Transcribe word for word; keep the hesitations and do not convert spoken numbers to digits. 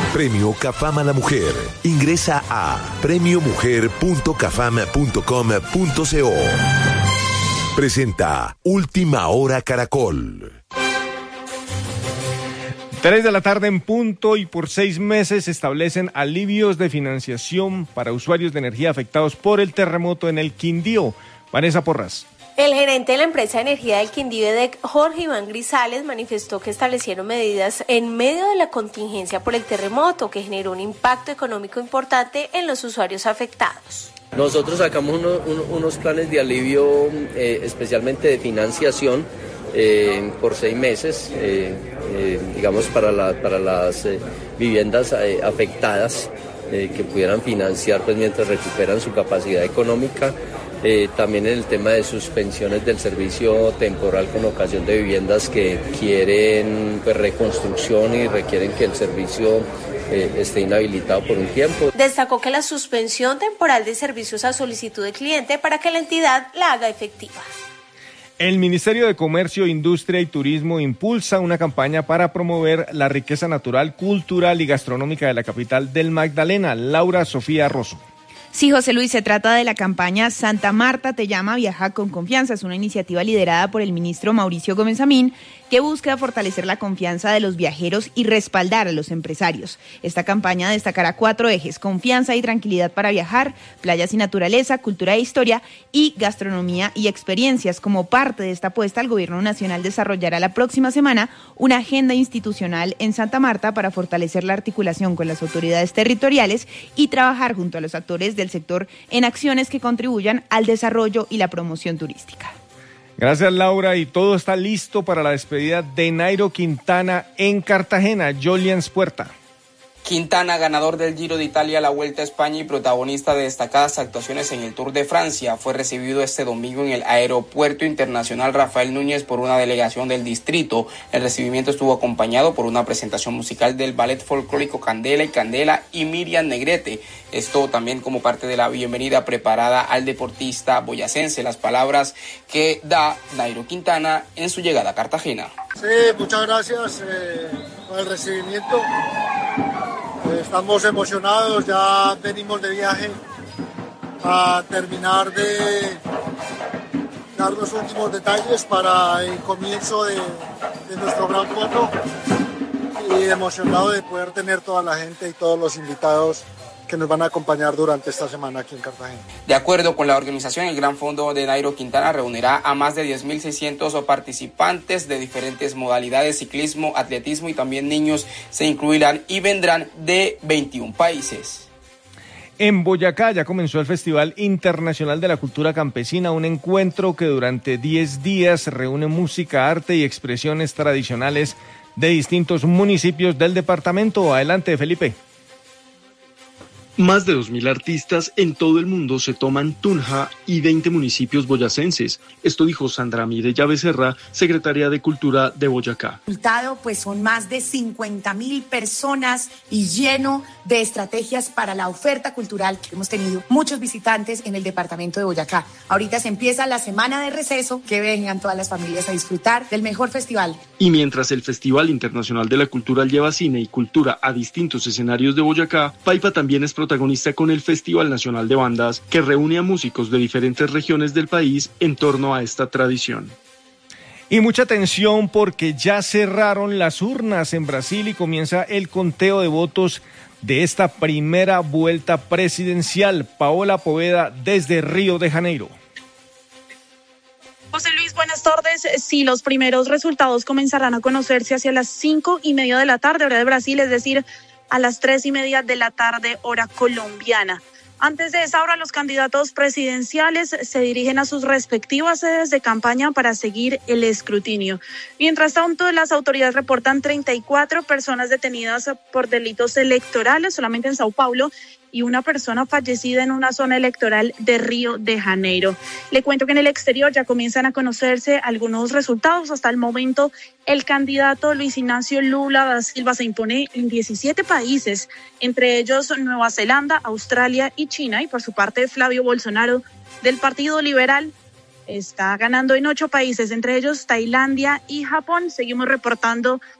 Premio CAFAM a la Mujer. Ingresa a premio mujer punto cafam punto com punto co. Presenta Última Hora Caracol. Tres de la tarde en punto y por seis meses se establecen alivios de financiación para usuarios de energía afectados por el terremoto en el Quindío. Vanessa Porras. El gerente de la empresa de energía del Quindío, EDEC, Jorge Iván Grisales, manifestó que establecieron medidas en medio de la contingencia por el terremoto, que generó un impacto económico importante en los usuarios afectados. Nosotros sacamos uno, uno, unos planes de alivio, eh, especialmente de financiación, eh, por seis meses, eh, eh, digamos, para, la, para las eh, viviendas eh, afectadas, eh, que pudieran financiar pues mientras recuperan su capacidad económica. Eh, también en el tema de suspensiones del servicio temporal con ocasión de viviendas que quieren pues, reconstrucción y requieren que el servicio eh, esté inhabilitado por un tiempo. Destacó que la suspensión temporal de servicios a solicitud de cliente para que la entidad la haga efectiva. El Ministerio de Comercio, Industria y Turismo impulsa una campaña para promover la riqueza natural, cultural y gastronómica de la capital del Magdalena. Laura Sofía Rosso. Sí, José Luis, se trata de la campaña Santa Marta te llama, viaja con confianza. Es una iniciativa liderada por el ministro Mauricio Gómez Amín que busca fortalecer la confianza de los viajeros y respaldar a los empresarios. Esta campaña destacará cuatro ejes: confianza y tranquilidad para viajar, playas y naturaleza, cultura e historia y gastronomía y experiencias. Como parte de esta apuesta, el Gobierno Nacional desarrollará la próxima semana una agenda institucional en Santa Marta para fortalecer la articulación con las autoridades territoriales y trabajar junto a los actores del sector en acciones que contribuyan al desarrollo y la promoción turística. Gracias, Laura, y todo está listo para la despedida de Nairo Quintana en Cartagena. Jolians Puerta. Quintana, ganador del Giro de Italia, la Vuelta a España y protagonista de destacadas actuaciones en el Tour de Francia, fue recibido este domingo en el Aeropuerto Internacional Rafael Núñez por una delegación del distrito. El recibimiento estuvo acompañado por una presentación musical del ballet folclórico Candela y Candela y Miriam Negrete. Esto también como parte de la bienvenida preparada al deportista boyacense. Las palabras que da Nairo Quintana en su llegada a Cartagena. Sí, muchas gracias eh, por el recibimiento. Estamos emocionados, ya venimos de viaje a terminar de dar los últimos detalles para el comienzo de, de nuestro gran fondo y emocionado de poder tener toda la gente y todos los invitados que nos van a acompañar durante esta semana aquí en Cartagena. De acuerdo con la organización, el Gran Fondo de Nairo Quintana reunirá a más de diez mil seiscientos participantes de diferentes modalidades: ciclismo, atletismo y también niños se incluirán y vendrán de veintiún países. En Boyacá ya comenzó el Festival Internacional de la Cultura Campesina, un encuentro que durante diez días reúne música, arte y expresiones tradicionales de distintos municipios del departamento. Adelante, Felipe. Más de dos mil artistas en todo el mundo se toman Tunja y veinte municipios boyacenses. Esto dijo Sandra Mireya Becerra, secretaria de Cultura de Boyacá. El resultado pues son más de cincuenta mil personas y lleno de estrategias para la oferta cultural. Hemos tenido muchos visitantes en el departamento de Boyacá. Ahorita se empieza la semana de receso, que vengan todas las familias a disfrutar del mejor festival. Y mientras el Festival Internacional de la Cultura lleva cine y cultura a distintos escenarios de Boyacá, Paipa también es protagonista con el Festival Nacional de Bandas, que reúne a músicos de diferentes regiones del país en torno a esta tradición. Y mucha atención porque ya cerraron las urnas en Brasil y comienza el conteo de votos de esta primera vuelta presidencial. Paola Poveda desde Río de Janeiro. José Luis, buenas tardes. Sí, los primeros resultados comenzarán a conocerse hacia las cinco y media de la tarde, hora de Brasil, es decir, a las tres y media de la tarde, hora colombiana. Antes de esa hora, los candidatos presidenciales se dirigen a sus respectivas sedes de campaña para seguir el escrutinio. Mientras tanto, las autoridades reportan treinta y cuatro personas detenidas por delitos electorales solamente en Sao Paulo y una persona fallecida en una zona electoral de Río de Janeiro. Le cuento que en el exterior ya comienzan a conocerse algunos resultados. Hasta el momento, el candidato Luis Ignacio Lula da Silva se impone en diecisiete países, entre ellos Nueva Zelanda, Australia y China. Y por su parte, Flavio Bolsonaro, del Partido Liberal, está ganando en ocho países, entre ellos Tailandia y Japón. Seguimos reportando